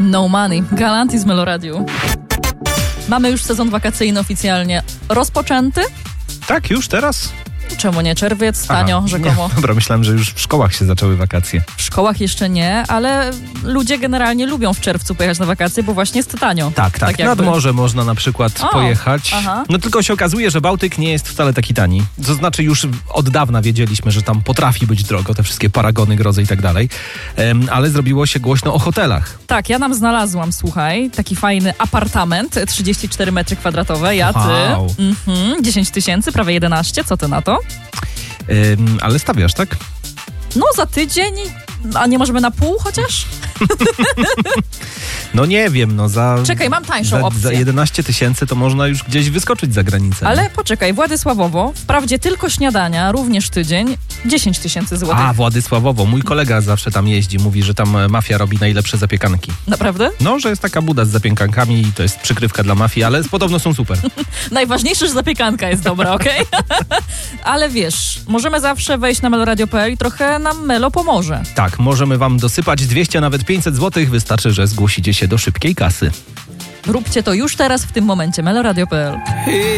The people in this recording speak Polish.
No Money, Galanty z Meloradiu. Mamy już sezon wakacyjny oficjalnie rozpoczęty. Tak, już teraz? Czemu nie? Czerwiec, tanio, rzekomo. Nie, dobra, myślałem, że już w szkołach się zaczęły wakacje. W szkołach jeszcze nie, ale ludzie generalnie lubią w czerwcu pojechać na wakacje, bo właśnie jest tanio. Tak. Nad morze można na przykład pojechać. Aha. No tylko się okazuje, że Bałtyk nie jest wcale taki tani. To znaczy już od dawna wiedzieliśmy, że tam potrafi być drogo, te wszystkie paragony, grozy i tak dalej. Ale zrobiło się głośno o hotelach. Tak, ja nam znalazłam, słuchaj, taki fajny apartament, 34 metry kwadratowe, ja, ty. Wow. 10 tysięcy, prawie 11, co ty na to? Ale stawiasz, tak? No za tydzień, a nie możemy na pół chociaż? No nie wiem, no Czekaj, mam tańszą opcję. Za 11 tysięcy to można już gdzieś wyskoczyć za granicę. Ale poczekaj, Władysławowo, wprawdzie tylko śniadania, również tydzień, 10 tysięcy złotych. A, Władysławowo. Mój kolega zawsze tam jeździ. Mówi, że tam mafia robi najlepsze zapiekanki. Naprawdę? No, że jest taka buda z zapiekankami i to jest przykrywka dla mafii, ale podobno są super. Najważniejsze, że zapiekanka jest dobra, okej? Ale wiesz, możemy zawsze wejść na meloradio.pl i trochę nam Melo pomoże. Tak, możemy wam dosypać 200, nawet 500 zł. Wystarczy, że zgłosicie się do szybkiej kasy. Róbcie to już teraz, w tym momencie, meloradio.pl.